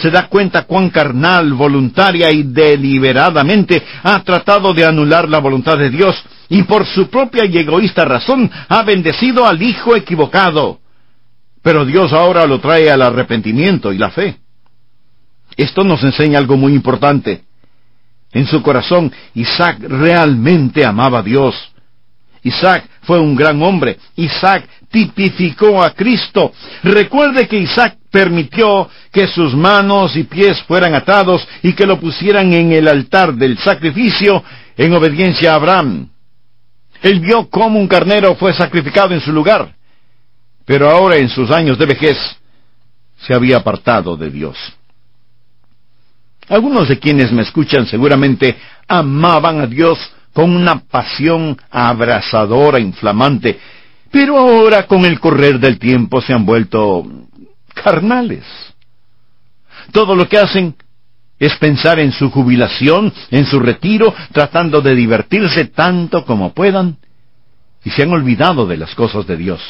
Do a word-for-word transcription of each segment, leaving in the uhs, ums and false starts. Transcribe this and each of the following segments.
se da cuenta cuán carnal, voluntaria y deliberadamente ha tratado de anular la voluntad de Dios, y por su propia y egoísta razón ha bendecido al hijo equivocado. Pero Dios ahora lo trae al arrepentimiento y la fe. Esto nos enseña algo muy importante. En su corazón, Isaac realmente amaba a Dios. Isaac fue un gran hombre. Isaac tipificó a Cristo. Recuerde que Isaac permitió que sus manos y pies fueran atados y que lo pusieran en el altar del sacrificio en obediencia a Abraham. Él vio cómo un carnero fue sacrificado en su lugar, pero ahora en sus años de vejez se había apartado de Dios. Algunos de quienes me escuchan seguramente amaban a Dios con una pasión abrasadora, inflamante, pero ahora con el correr del tiempo se han vuelto carnales. Todo lo que hacen es pensar en su jubilación, en su retiro, tratando de divertirse tanto como puedan, y se han olvidado de las cosas de Dios.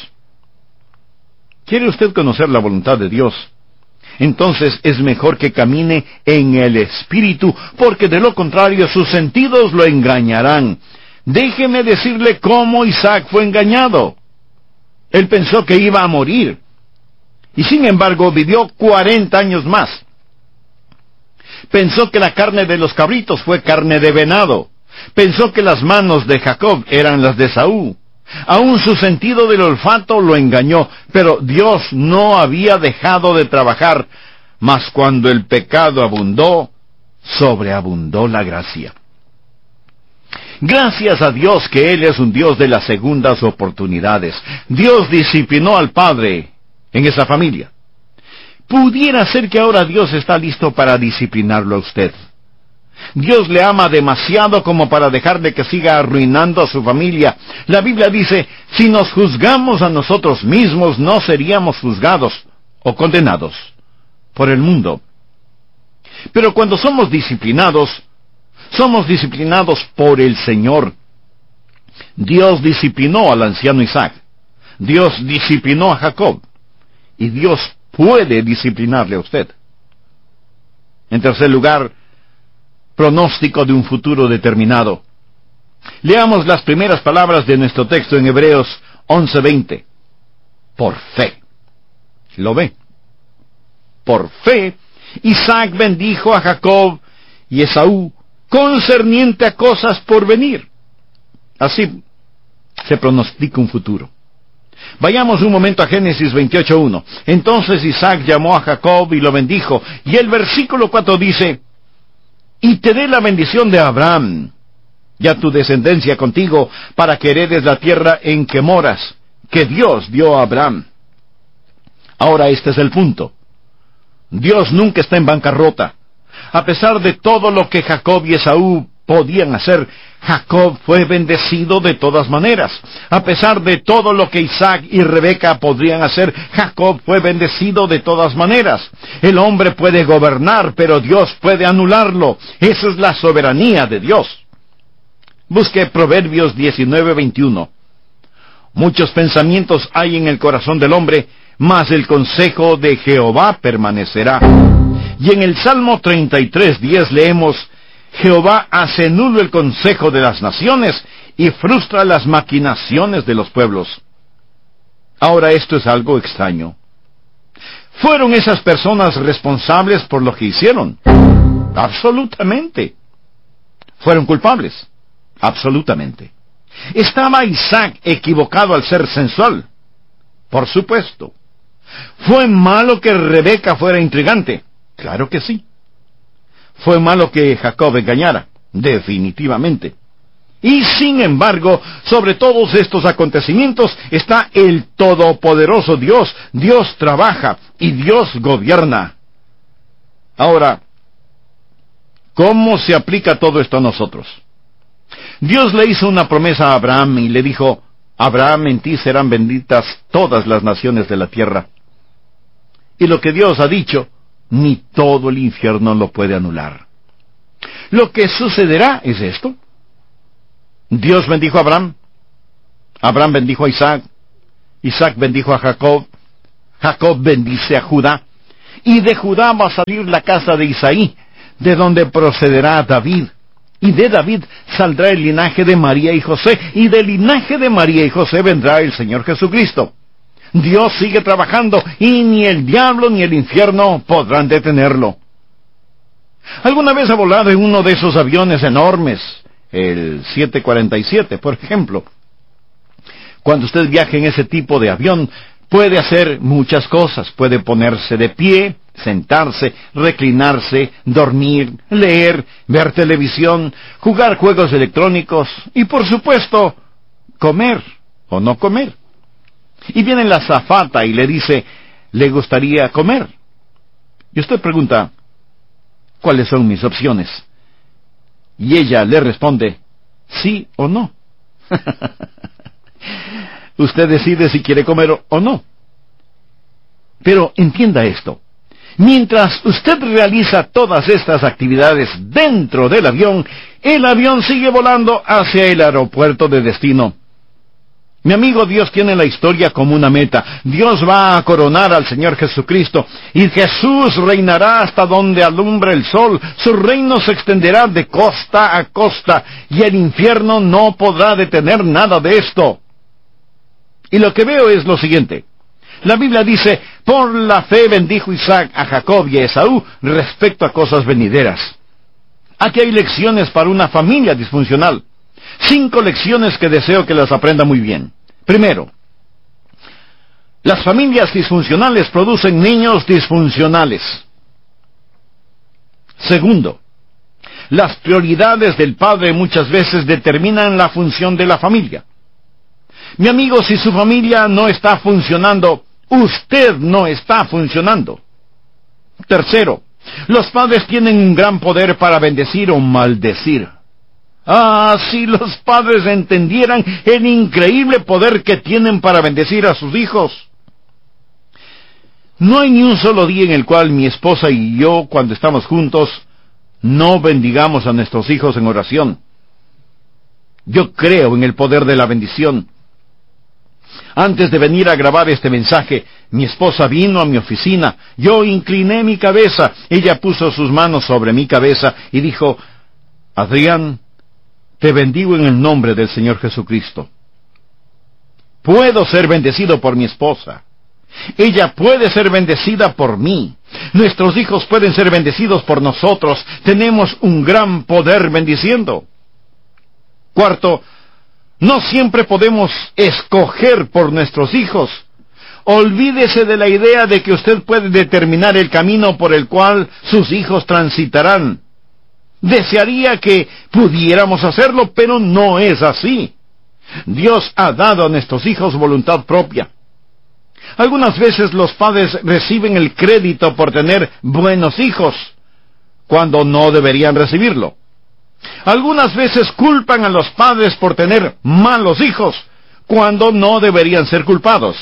¿Quiere usted conocer la voluntad de Dios? Entonces es mejor que camine en el Espíritu, porque de lo contrario sus sentidos lo engañarán. Déjeme decirle cómo Isaac fue engañado. Él pensó que iba a morir, y sin embargo vivió cuarenta años más. Pensó que la carne de los cabritos fue carne de venado. Pensó que las manos de Jacob eran las de Esaú. Aún su sentido del olfato lo engañó, pero Dios no había dejado de trabajar, mas cuando el pecado abundó, sobreabundó la gracia. Gracias a Dios que Él es un Dios de las segundas oportunidades. Dios disciplinó al padre en esa familia. Pudiera ser que ahora Dios está listo para disciplinarlo a usted. Dios le ama demasiado como para dejarle que siga arruinando a su familia. La Biblia dice, si nos juzgamos a nosotros mismos, no seríamos juzgados o condenados por el mundo. Pero cuando somos disciplinados, somos disciplinados por el Señor. Dios disciplinó al anciano Isaac. Dios disciplinó a Jacob. Y Dios puede disciplinarle a usted. En tercer lugar, pronóstico de un futuro determinado. Leamos las primeras palabras de nuestro texto en Hebreos once veinte. Por fe. ¿Lo ve? Por fe, Isaac bendijo a Jacob y Esaú concerniente a cosas por venir. Así se pronostica un futuro. Vayamos un momento a Génesis veintiocho uno. Entonces Isaac llamó a Jacob y lo bendijo. Y el versículo cuatro dice, y te dé la bendición de Abraham, y a tu descendencia contigo, para que heredes la tierra en que moras, que Dios dio a Abraham. Ahora este es el punto. Dios nunca está en bancarrota. A pesar de todo lo que Jacob y Esaú podían hacer, Jacob fue bendecido de todas maneras. A pesar de todo lo que Isaac y Rebeca podrían hacer, Jacob fue bendecido de todas maneras. El hombre puede gobernar, pero Dios puede anularlo. Esa es la soberanía de Dios. Busque Proverbios diecinueve veintiuno. Muchos pensamientos hay en el corazón del hombre, mas el consejo de Jehová permanecerá. Y en el Salmo treinta y tres diez leemos, Jehová hace nulo el consejo de las naciones y frustra las maquinaciones de los pueblos. Ahora esto es algo extraño. ¿Fueron esas personas responsables por lo que hicieron? Absolutamente. ¿Fueron culpables? Absolutamente. ¿Estaba Isaac equivocado al ser sensual? Por supuesto. ¿Fue malo que Rebeca fuera intrigante? Claro que sí. ¿Fue malo que Jacob engañara? Definitivamente. Y sin embargo, sobre todos estos acontecimientos está el todopoderoso Dios. Dios trabaja y Dios gobierna. Ahora, ¿cómo se aplica todo esto a nosotros? Dios le hizo una promesa a Abraham y le dijo, Abraham, en ti serán benditas todas las naciones de la tierra. Y lo que Dios ha dicho, ni todo el infierno lo puede anular. Lo que sucederá es esto. Dios bendijo a Abraham. Abraham bendijo a Isaac. Isaac bendijo a Jacob. Jacob bendice a Judá. Y de Judá va a salir la casa de Isaí, de donde procederá David. Y de David saldrá el linaje de María y José, y del linaje de María y José vendrá el Señor Jesucristo. Dios sigue trabajando, y ni el diablo ni el infierno podrán detenerlo. ¿Alguna vez ha volado en uno de esos aviones enormes? El siete cuarenta y siete, por ejemplo. Cuando usted viaja en ese tipo de avión, puede hacer muchas cosas. Puede ponerse de pie, sentarse, reclinarse, dormir, leer, ver televisión, jugar juegos electrónicos y, por supuesto, comer o no comer. Y viene la azafata y le dice, ¿le gustaría comer? Y usted pregunta, ¿cuáles son mis opciones? Y ella le responde, sí o no. Usted decide si quiere comer o no. Pero entienda esto. Mientras usted realiza todas estas actividades dentro del avión, el avión sigue volando hacia el aeropuerto de destino. Mi amigo, Dios tiene la historia como una meta. Dios va a coronar al Señor Jesucristo, y Jesús reinará hasta donde alumbre el sol. Su reino se extenderá de costa a costa, y el infierno no podrá detener nada de esto. Y lo que veo es lo siguiente. La Biblia dice, por la fe bendijo Isaac a Jacob y a Esaú respecto a cosas venideras. Aquí hay lecciones para una familia disfuncional. Cinco lecciones que deseo que las aprenda muy bien. Primero, las familias disfuncionales producen niños disfuncionales. Segundo, las prioridades del padre muchas veces determinan la función de la familia. Mi amigo, si su familia no está funcionando, usted no está funcionando. Tercero, los padres tienen un gran poder para bendecir o maldecir. Ah, si los padres entendieran el increíble poder que tienen para bendecir a sus hijos. No hay ni un solo día en el cual mi esposa y yo, cuando estamos juntos, no bendigamos a nuestros hijos en oración. Yo creo en el poder de la bendición. Antes de venir a grabar este mensaje, mi esposa vino a mi oficina. Yo incliné mi cabeza. Ella puso sus manos sobre mi cabeza y dijo, Adrián, te bendigo en el nombre del Señor Jesucristo. Puedo ser bendecido por mi esposa. Ella puede ser bendecida por mí. Nuestros hijos pueden ser bendecidos por nosotros. Tenemos un gran poder bendiciendo. Cuarto, no siempre podemos escoger por nuestros hijos. Olvídese de la idea de que usted puede determinar el camino por el cual sus hijos transitarán. Desearía que pudiéramos hacerlo, pero no es así. Dios ha dado a nuestros hijos voluntad propia. Algunas veces los padres reciben el crédito por tener buenos hijos, cuando no deberían recibirlo. Algunas veces culpan a los padres por tener malos hijos, cuando no deberían ser culpados.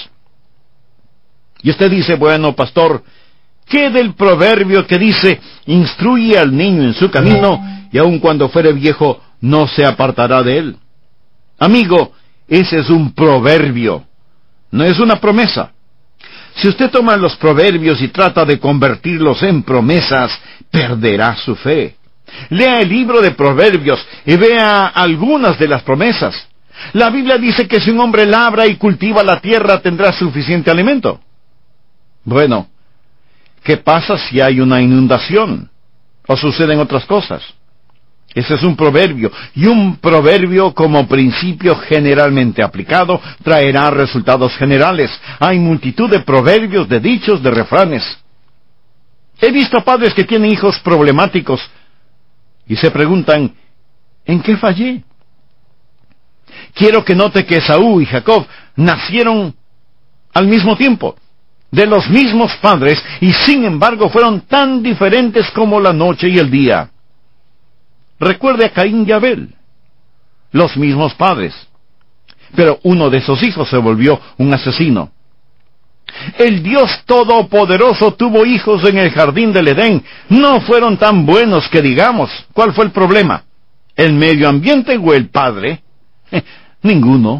Y usted dice, bueno, pastor, ¿qué del proverbio que dice, instruye al niño en su camino, y aun cuando fuere viejo, no se apartará de él? Amigo, ese es un proverbio, no es una promesa. Si usted toma los proverbios y trata de convertirlos en promesas, perderá su fe. Lea el libro de Proverbios y vea algunas de las promesas. La Biblia dice que si un hombre labra y cultiva la tierra, tendrá suficiente alimento. Bueno, ¿qué pasa si hay una inundación? ¿O suceden otras cosas? Ese es un proverbio, y un proverbio como principio generalmente aplicado traerá resultados generales. Hay multitud de proverbios, de dichos, de refranes. He visto padres que tienen hijos problemáticos y se preguntan, ¿en qué fallé? Quiero que note que Esaú y Jacob nacieron al mismo tiempo, de los mismos padres, y sin embargo fueron tan diferentes como la noche y el día. Recuerde a Caín y Abel, los mismos padres, pero uno de esos hijos se volvió un asesino. El Dios Todopoderoso tuvo hijos en el jardín del Edén. No fueron tan buenos que digamos. ¿Cuál fue el problema? ¿El medio ambiente o el padre? Eh, ninguno.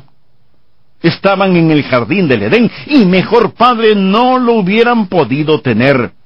Estaban en el jardín del Edén y mejor padre no lo hubieran podido tener.